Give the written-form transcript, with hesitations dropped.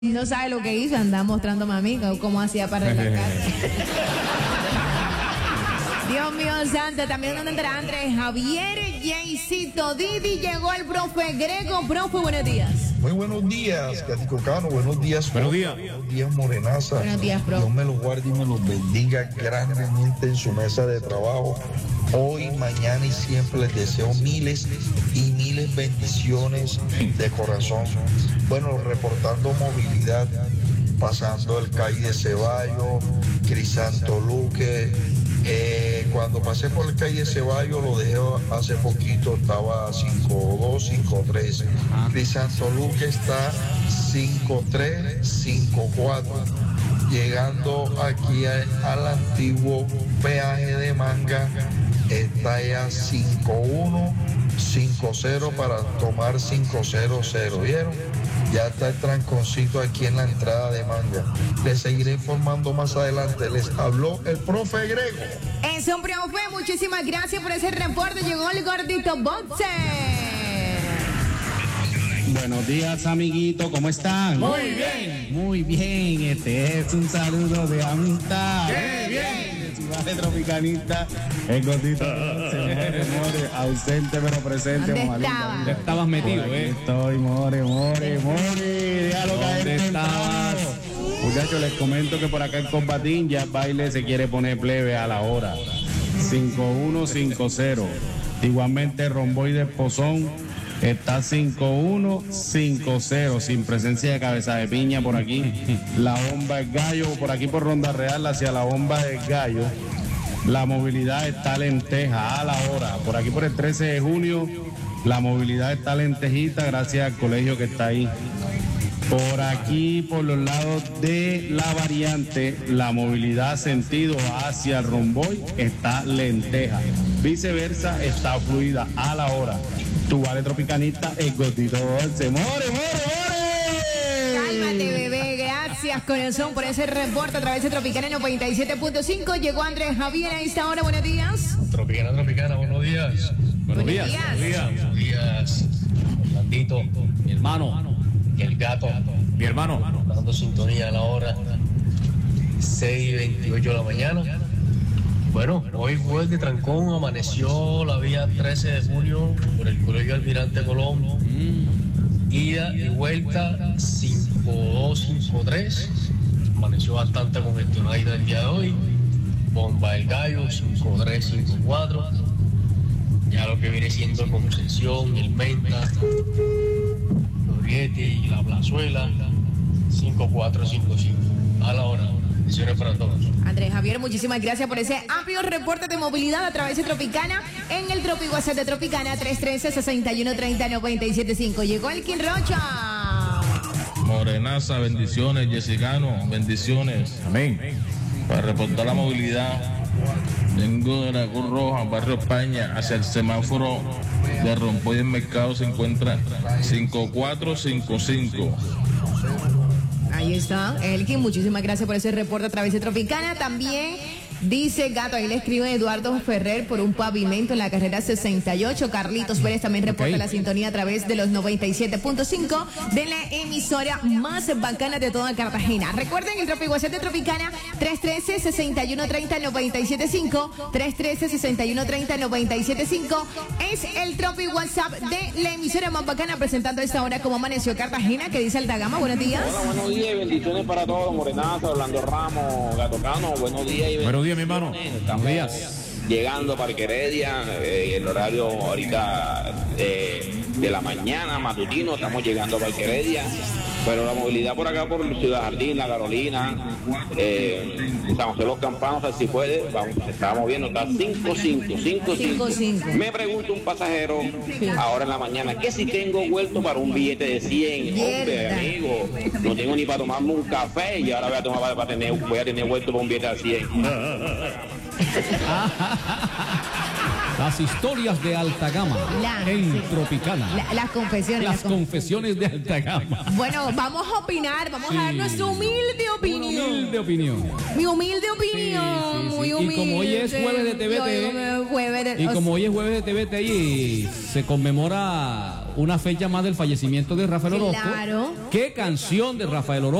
No sabe lo que hizo, anda mostrándome a mí cómo hacía para relajar. Dios mío santo, también donde entra Andrés, Javier, Jaycito, Didi, llegó el profe Grego. Profe, buenos días. Muy buenos días, Catico Cano, buenos días. Buenos días. Buenos días, Morenaza. Buenos días, profe. Dios me los guarde y me los bendiga grandemente en su mesa de trabajo. Hoy, mañana y siempre les deseo miles y miles bendiciones de corazón. Bueno, reportando movilidad, pasando el calle de Ceballos, Crisanto Luque. Cuando pasé por el calle Ceballos, lo dejé hace poquito, estaba 5.2, 5.3. Crisanto Luque está 5.3, 5.4. Llegando aquí al antiguo peaje de Manga, está ya 5.1, 5.0 para tomar 5.00. ¿Vieron? Ya está el tranconcito aquí en la entrada de Manga. Les seguiré informando más adelante. Les habló el profe Grego. Eso, profe, muchísimas gracias por ese reporte. Llegó el gordito Boxer. Buenos días, amiguito, ¿cómo están? Muy bien. Muy bien, este es un saludo de amistad. ¡Qué bien! De Ciudad Tropicanista, el gordito more, ausente pero presente. ¿Dónde Ojalá. estaba? Ya estabas metido, Aquí estoy, more. Déjalo caer ¿Dónde temprano. Muchachos, les comento que por acá en Combatín ya el baile se quiere poner plebe a la hora. 5-1-5-0. Igualmente Romboy de Pozón está 5-1-5-0, sin presencia de Cabeza de Piña por aquí. La bomba del Gallo, por aquí por Ronda Real hacia la bomba del Gallo. La movilidad está lenteja a la hora. Por aquí por el 13 de junio, la movilidad está lentejita gracias al colegio que está ahí. Por aquí, por los lados de la variante, la movilidad sentido hacia el Romboy está lenteja. Viceversa, está fluida a la hora. Tu vale tropicanista, el gordito Bolse. ¡More! Cálmate, bebé. Gracias, corazón, por ese reporte a través de Tropicana 97.5. Llegó Andrés Javier a esta hora. Buenos días. Tropicana, buenos días. Buenos días. Buenos días, Orlandito, Mi hermano. y el gato, Mi hermano. dando sintonía a la hora 6:28 de la mañana. Bueno, hoy fue de trancón, amaneció la vía 13 de junio por el Colegio Almirante Colón. Ida y vuelta 5.2, 5.3. Amaneció bastante congestionada el día de hoy. Bomba del Gallo 5.3, 5.4. Ya lo que viene siendo el Concepción, el Menta, Loriete y la Plazuela 5.4, 5.5. A la hora. Bendiciones para todos. Andrés Javier, muchísimas gracias por ese amplio reporte de movilidad a través de Tropicana en el Tropi WhatsApp de Tropicana 313-6130-975. Llegó el King Rocha. Morenaza, bendiciones, Jessicano, bendiciones. Amén. Para reportar la movilidad, vengo de la Cruz Roja, Barrio España, hacia el semáforo de Rompoy en Mercado se encuentra 5455. Ahí está, Elkin, muchísimas gracias por ese reporte a través de Tropicana. También dice Gato, ahí le escribe Eduardo Ferrer por un pavimento en la carrera 68. Carlitos Pérez también reporta la sintonía a través de los 97.5 de la emisora más bacana de toda Cartagena. Recuerden el Tropi WhatsApp de Tropicana 313-6130-975. 313-6130-975 es el Tropi WhatsApp de la emisora más bacana, presentando a esta hora como amaneció Cartagena, que dice Altagama. Buenos días. Hola, buenos días y bendiciones para todos. Morenaza, Orlando Ramos, Gato Cano, buenos días y Buenos días, mi hermano. Estamos llegando para Heredia, el horario ahorita de la mañana, matutino, estamos llegando para Heredia, pero la movilidad por acá, por Ciudad Jardín, La Carolina, San José Los Campanos, si puede, se está moviendo, está 5.5. 5.5. Me pregunta un pasajero ahora en la mañana, que si tengo vuelto para un billete de 100, hombre, Mierda. amigo, no tengo ni para tomarme un café y ahora voy a tomar voy a tener vuelto para un billete de 100. Las historias de alta gama en Tropicana. Las confesiones. Las confesiones de alta gama. Bueno, vamos a opinar, vamos a dar nuestra humilde opinión. Humilde opinión. Mi humilde opinión, Sí. muy humilde. Y como hoy es jueves de TVT, y se conmemora una fecha más del fallecimiento de Rafael Orozco. Claro. ¿Qué canción de Rafael Orozco